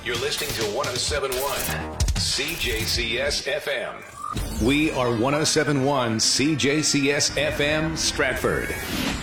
You're listening to 107.1 CJCS FM. We are 107.1 CJCS FM Stratford.